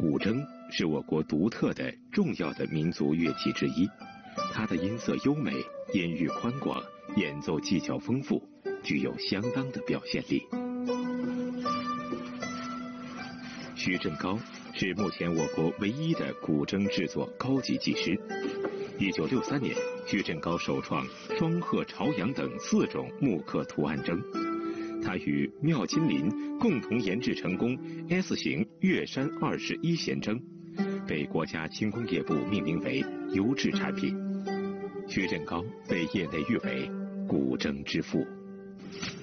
古筝是我国独特的重要的民族乐器之一，它的音色优美，音域宽广，演奏技巧丰富，具有相当的表现力。徐振高是目前我国唯一的古筝制作高级技师。1963年，徐振高首创双鹤、朝阳等4种木刻图案筝。他与缪金林共同研制成功 S 型月山21弦筝，被国家轻工业部命名为优质产品。徐振高被业内誉为古筝之父。